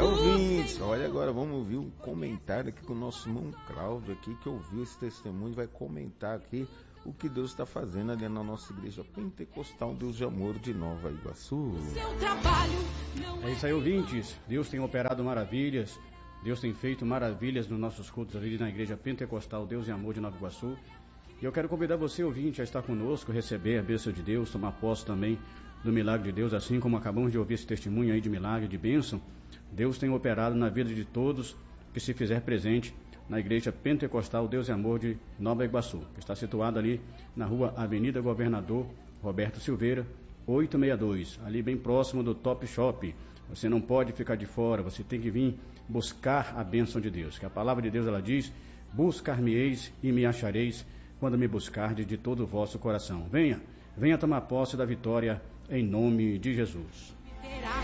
Ouvintes, olha agora, vamos ouvir um comentário aqui com o nosso irmão Cláudio aqui, que ouviu esse testemunho, vai comentar aqui o que Deus está fazendo ali na nossa igreja pentecostal Deus de Amor de Nova Iguaçu. É isso aí, ouvintes. Deus tem operado maravilhas, Deus tem feito maravilhas nos nossos cultos ali na igreja pentecostal Deus de Amor de Nova Iguaçu. E eu quero convidar você, ouvinte, a estar conosco, receber a bênção de Deus, tomar posse também do milagre de Deus, assim como acabamos de ouvir esse testemunho aí de milagre, de bênção. Deus tem operado na vida de todos que se fizer presente na igreja pentecostal Deus e Amor de Nova Iguaçu, que está situada ali na rua Avenida Governador Roberto Silveira, 862, ali bem próximo do Top Shop. Você não pode ficar de fora, você tem que vir buscar a bênção de Deus, que a palavra de Deus ela diz: buscar-me-eis e me achareis quando me buscardes de todo o vosso coração. Venha tomar posse da vitória em nome de Jesus.